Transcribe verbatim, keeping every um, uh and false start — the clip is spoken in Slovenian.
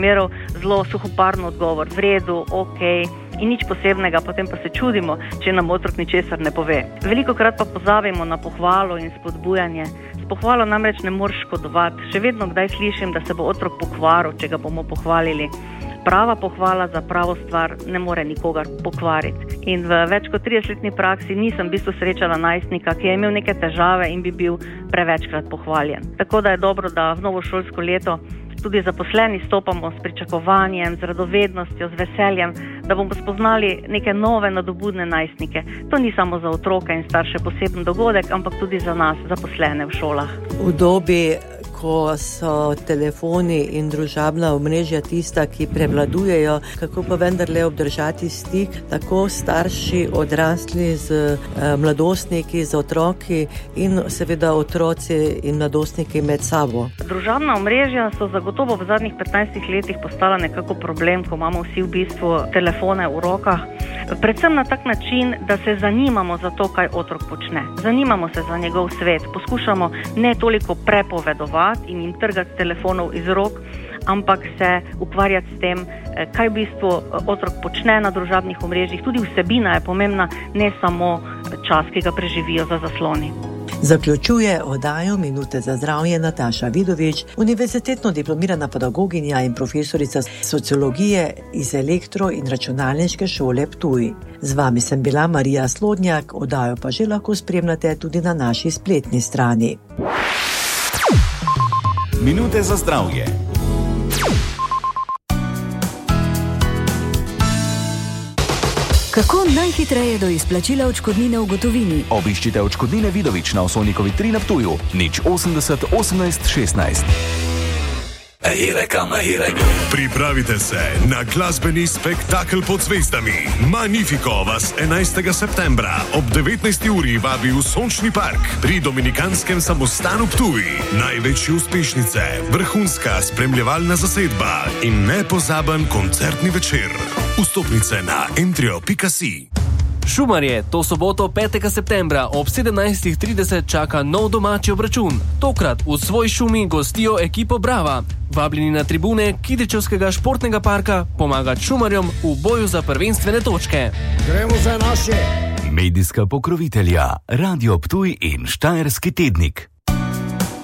primerov zelo suhoparno odgovor, v redu, okej, in nič posebnega, potem pa se čudimo, če nam otrok ničesar ne pove. Velikokrat pa pozabimo na pohvalo in spodbujanje. S pohvalo namreč ne moreš škodovati. Še vedno kdaj slišim, da se bo otrok pokvaril, če ga bomo pohvalili. Prava pohvala za pravo stvar ne more nikogar pokvariti. In v več kot tridesetletni praksi nisem v bistvu srečala najstnika, ki je imel neke težave in bi bil prevečkrat pohvaljen. Tako da je dobro, da v novo šolsko leto tudi zaposleni stopamo s pričakovanjem, z radovednostjo, z veseljem, da bomo spoznali neke nove nadobudne najstnike. To ni samo za otroke in starše poseben dogodek, ampak tudi za nas, zaposlene v šolah. V dobi, ko so telefoni in družabna omrežja tista, ki prevladujejo, kako pa vendarle obdržati stik, tako starši, odrasli z eh, mladostniki, z otroki in seveda otroci in mladostniki med sabo. Družabna omrežja so zagotovo v zadnjih petnajstih letih postala nekako problem, ko imamo vsi v bistvu telefone v rokah. Predvsem na tak način, da se zanimamo za to, kaj otrok počne. Zanimamo se za njegov svet, poskušamo ne toliko prepovedovati in jim trgati telefonov iz rok, ampak se ukvarjati s tem, kaj v bistvu otrok počne na družabnih omrežjih. Tudi vsebina je pomembna, ne samo čas, ki ga preživijo za zasloni. Zaključuje oddajo Minute za zdravje Nataša Vidovič, univerzitetno diplomirana pedagoginja in profesorica sociologije iz Elektro- in računalniške šole Ptuj. Z vami sem bila Marija Slodnjak, oddajo pa že lahko spremljate tudi na naši spletni strani. Minute za zdravje. Kako najhitreje do izplačila odškodnine v gotovini? Obiščite Odškodnine Vidovič na Osovnikovi tri na Ptuju, nič osemdeset osemnajst šestnajst. Pripravite se na glasbeni spektakel pod zvezdami. Magnifico vas enajstega septembra ob devetnajsti uri vabi v Sončni park pri Dominikanskem samostanu Ptuj. Največje uspešnice, vrhunska spremljevalna zasedba in nepozaben koncertni večer. Vstopnice na entrio pika si. Šumarje, to soboto petega septembra ob sedemnajstih trideset čaka nov domači obračun. Tokrat v svoj Šumi gostijo ekipo Brava. Vabljeni na tribune Kidričevskega športnega parka pomagati Šumarjem v boju za prvenstvene točke. Gremo za naše! Medijska pokrovitelja Radio Ptuj in Štajerski tednik.